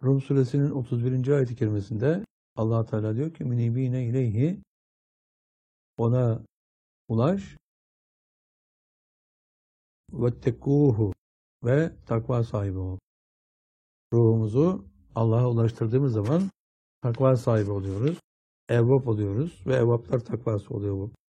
Rum suresinin 31. ayet-i kerimesinde Allah Teala diyor ki münibine ileyhi, ona ulaş, vettekuhu, ve takva sahibi ol. Ruhumuzu Allah'a ulaştırdığımız zaman takva sahibi oluyoruz. Evvap oluyoruz ve evvaplar takvası oluyor bu.